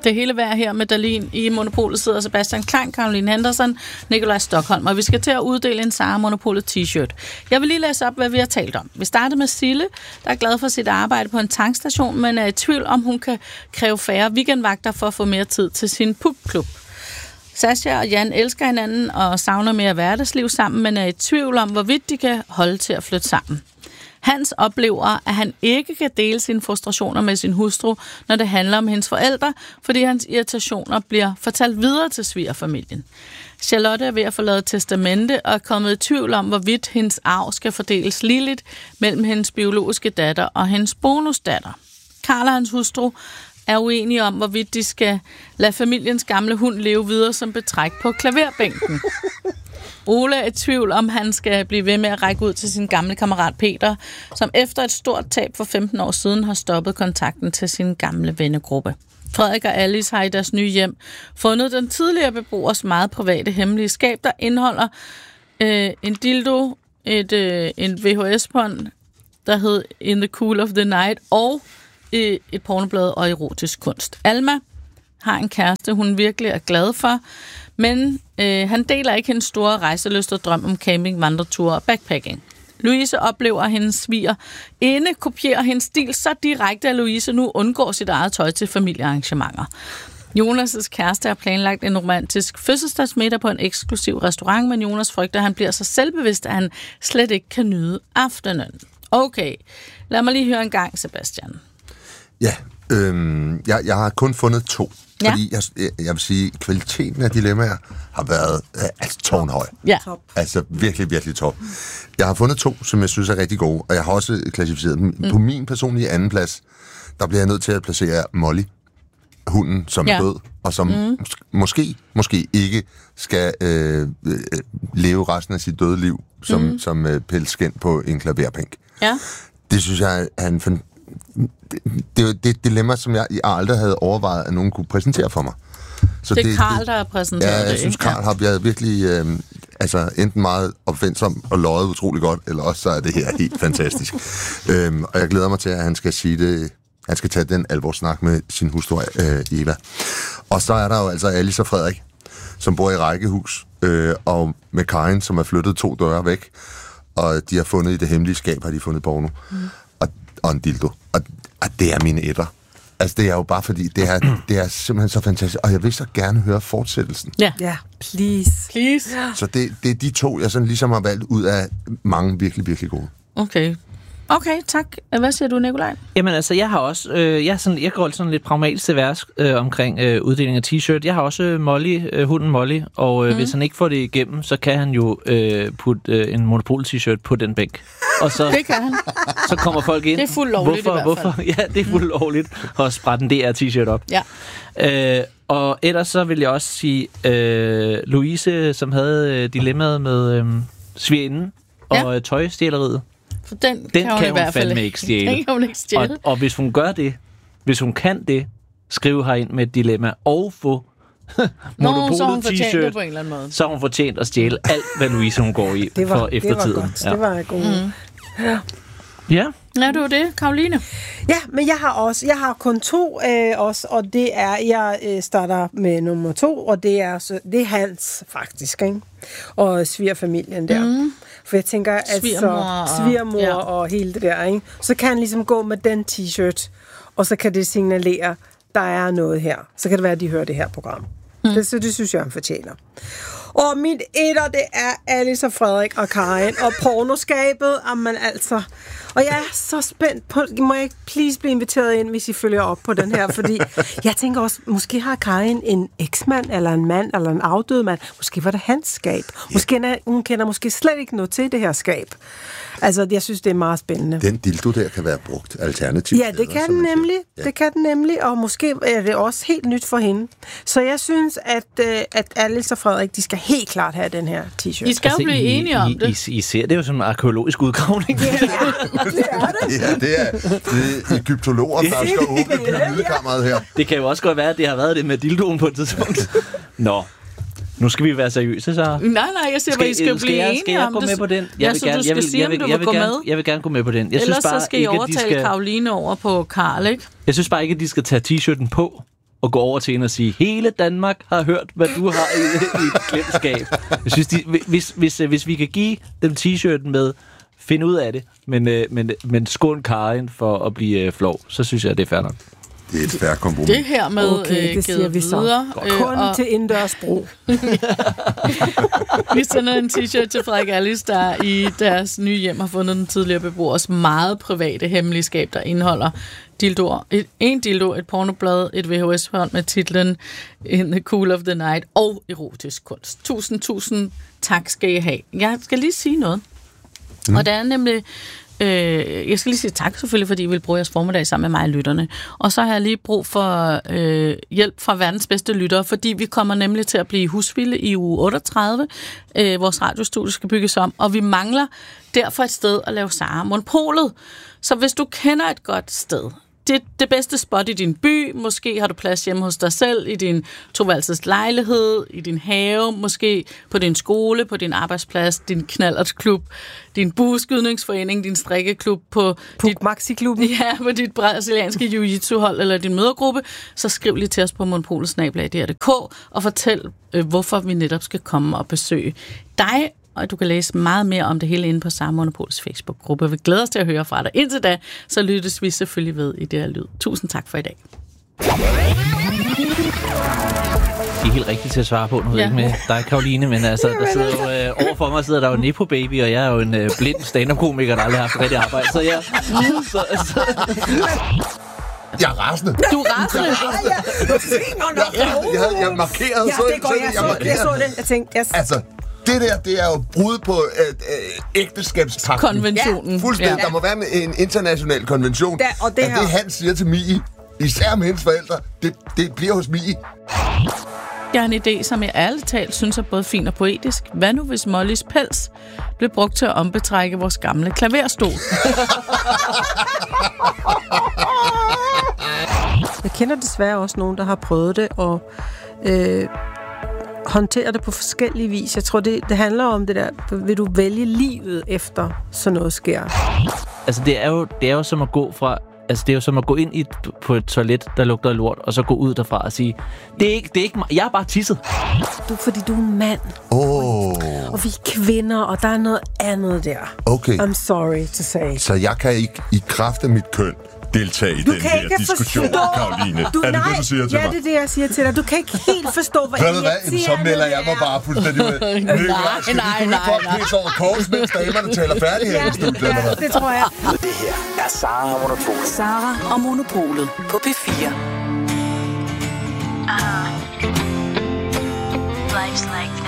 Det hele vejr her med Dahlin. I Monopolet sidder Sebastian Klein, Caroline Henderson, Nikolaj Stockholm, og vi skal til at uddele en Sara Monopolet t-shirt. Jeg vil lige læse op, hvad vi har talt om. Vi starter med Sille, der er glad for sit arbejde på en tankstation, men er i tvivl om, hun kan kræve færre weekendvagter for at få mere tid til sin pubklub. Sasha og Jan elsker hinanden og savner mere hverdagsliv sammen, men er i tvivl om, hvorvidt de kan holde til at flytte sammen. Hans oplever, at han ikke kan dele sine frustrationer med sin hustru, når det handler om hendes forældre, fordi hans irritationer bliver fortalt videre til svigerfamilien. Charlotte er ved at forlade testamente og er kommet i tvivl om, hvorvidt hendes arv skal fordeles ligeligt mellem hendes biologiske datter og hendes bonusdatter. Karl og hans hustru er uenige om, hvorvidt de skal lade familiens gamle hund leve videre som betræk på klaverbænken. Ole er i tvivl om, han skal blive ved med at række ud til sin gamle kammerat Peter, som efter et stort tab for 15 år siden har stoppet kontakten til sin gamle vennegruppe. Frederik og Alice har i deres nye hjem fundet den tidligere beboers meget private hemmelige skab, der indeholder en dildo, en VHS-bånd, der hed In the Cool of the Night, og et pornoblad og erotisk kunst. Alma har en kæreste, hun virkelig er glad for, men han deler ikke hendes store rejselyst og drøm om camping, vandreture og backpacking. Louise oplever, at hendes sviger kopierer hendes stil så direkte, at Louise nu undgår sit eget tøj til familiearrangementer. Jonas' kæreste har planlagt en romantisk fødselsdagsmiddag på en eksklusiv restaurant, men Jonas frygter, at han bliver så selvbevidst, at han slet ikke kan nyde aftenen. Okay, lad mig lige høre en gang, Sebastian. Ja, jeg har kun fundet 2. Fordi jeg vil sige, at kvaliteten af dilemmaer har været tårnhøj. Ja. Altså virkelig, virkelig top. Jeg har fundet 2, som jeg synes er rigtig gode, og jeg har også klassificeret dem. På min personlige anden plads, der bliver jeg nødt til at placere Molly, hunden, som er død, og som måske ikke skal leve resten af sit døde liv som pelsskind på en klaverbænk. Ja. Det synes jeg er en det er et dilemma, som jeg aldrig havde overvejet, at nogen kunne præsentere for mig. Så det er Karl, der har præsenteret det. Ja, jeg synes, Karl har været virkelig enten meget opfindsom og løjet utrolig godt, eller også så er det her helt fantastisk. Og jeg glæder mig til, at han skal sige det. Han skal tage den alvorssnak med sin hustru Eva. Og så er der jo altså Alice og Frederik, som bor i rækkehus, og med Karin, som er flyttet 2 døre væk, og de har fundet i det hemmelige skab, har de fundet porno. Og en dildo. Og det er mine etter. Altså, det er jo bare fordi, det er simpelthen så fantastisk. Og jeg vil så gerne høre fortsættelsen. Ja, please. Så det er de 2, jeg sådan ligesom har valgt ud af mange virkelig, virkelig gode. Okay, tak. Hvad siger du, Nikolaj? Jamen altså, jeg har også... jeg går sådan lidt pragmatisk til værs omkring uddeling af t-shirt. Jeg har også hunden Molly, og hvis han ikke får det igennem, så kan han jo putte en Monopol-t-shirt på den bænk. Og så, det kan han. Så kommer folk ind. Det er fuldt lovligt Hvorfor? Ja, det er fuldt lovligt at sprætte en DR-t-shirt op. Ja. Og ellers så vil jeg også sige, Louise, som havde dilemmaet med svigerinden og tøjstjæleriet. For den kan hun i hvert fald ikke stjæle. Den kan hun ikke stjæle. Og hvis hun gør det, hvis hun kan det, skrive herind med et dilemma og få Monopolet t-shirt, på en eller anden måde. Så har hun fortjent at stjæle alt, hvad Louise hun går i for eftertiden. Det var godt. Ja. Ja, det var det, Karoline. Ja, men jeg har kun 2 også, og det er, jeg starter med nummer 2, og det er Hans faktisk, ikke? Og svigerfamilien der. For jeg tænker, at svigermor og hele det der, ikke? Så kan han ligesom gå med den t-shirt, og så kan det signalere, der er noget her. Så kan det være, at de hører det her program. Det synes jeg, han fortjener. Og mit etter, det er Alice og Frederik og Karin og pornoskabet. Jamen altså. Og jeg er så spændt på, må jeg ikke please blive inviteret ind, hvis I følger op på den her, fordi jeg tænker også, måske har Karin en eksmand, eller en mand, eller en afdød mand. Måske var det hans skab. Måske hun kender måske slet ikke noget til det her skab. Altså, jeg synes, det er meget spændende. Den dildo der kan være brugt alternativt. Ja, det kan den nemlig. Ja. Det kan den nemlig, og måske er det også helt nyt for hende. Så jeg synes, at Alice og Frederik, de skal helt klart have den her t-shirt. I skal jo blive enige om det. I ser det jo som en arkeologisk udgravning. Ja, det er det. Ja, det er egyptologer, der skal åbne pyramidekammeret her. Det kan jo også godt være, at det har været det med dildoen på et tidspunkt. Nå. Nu skal vi være seriøse, så... Nej, jeg siger, at I skal blive enige om det. Skal jeg gå med på den? Jeg vil gerne gå med på den. Ellers så skal I overtale Karoline over på Karl, ikke? Jeg synes bare ikke, at de skal tage t-shirten på, og gå over til hende og sige, hele Danmark har hørt, hvad du har i et glemskab. Jeg synes, hvis vi kan give dem t-shirten med, find ud af det, men skål Karin for at blive flov, så synes jeg, det er fair nok. Det er et fair kompromis. Det her med det siger vi så. Videre, Kun til indendørs brug. Vi sender en t-shirt til Frederik Alice, der i deres nye hjem har fundet den tidligere beboers meget private hemmeligskab, der indeholder dildoer. En dildo, et pornoblad, et VHS-bånd med titlen In the Cool of the Night og erotisk kunst. Tusind tak skal I have. Jeg skal lige sige noget. Og det er nemlig... jeg skal lige sige tak selvfølgelig, fordi I vil bruge jeres formiddag sammen med mig og lytterne. Og så har jeg lige brug for hjælp fra verdens bedste lyttere, fordi vi kommer nemlig til at blive husvilde i uge 38. Vores radiostudie skal bygges om, og vi mangler derfor et sted at lave Sara Monopolet. Så hvis du kender et godt sted, det bedste spot i din by, måske har du plads hjemme hos dig selv, i din toværelses lejlighed, i din have, måske på din skole, på din arbejdsplads, din knallertklub, din bueskydningsforening, din strikkeklub, på Maxi-klubben. Ja, på dit brasilianske jiu-jitsu-hold eller din mødergruppe, så skriv lige til os på monopolet@dr.dk og fortæl, hvorfor vi netop skal komme og besøge dig. Og du kan læse meget mere om det hele inde på Sara Monopols Facebook-gruppe. Vi glæder os til at høre fra dig. Indtil da, så lyttes vi selvfølgelig ved i det her lyd. Tusind tak for i dag. Det er helt rigtigt til at svare på. Nu ved jeg ikke med dig, Karoline, men altså, der sidder jo, overfor mig sidder der jo Nepo Baby, og jeg er jo en blind stand-up-komiker, der aldrig har haft rigtig arbejde. Så ja. Jeg er rasende. Du er rasende. Jeg markerede. Ja, det går jeg så det. Jeg tænkte, altså, det er jo brud på ægteskabspagten. Konventionen. Ja, fuldstændig. Ja. Der må være en international konvention. Og det han siger til Mie, især med hendes forældre, det bliver hos Mie. Jeg har en idé, som jeg ærligt talt synes er både fin og poetisk. Hvad nu, hvis Mollys pels blev brugt til at ombetrække vores gamle klaverstol? Jeg kender desværre også nogen, der har prøvet det, og håndtere det på forskellige vis. Jeg tror, det handler om det der, vil du vælge livet efter sådan noget sker? Altså, det er jo som at gå fra... Altså, det er jo som at gå ind på et toilet, der lugter af lort, og så gå ud derfra og sige, det er ikke mig, jeg er bare tisset. Fordi du er en mand. Og vi er kvinder, og der er noget andet der. Okay. I'm sorry to say. Så jeg kan ikke i kraft af mit køn deltage i den her diskussion, Karoline. Er det det, du siger til mig? Ja, det er det, jeg siger til dig. Du kan ikke helt forstå, hvad irriterende så melder jeg mig bare fuldstændig ud. Nej. Over kors, mens damerne taler færdig her i studiet. Ja, det tror jeg. Det her er Sara og Monopolet. Sara og Monopolet på P4. Life's like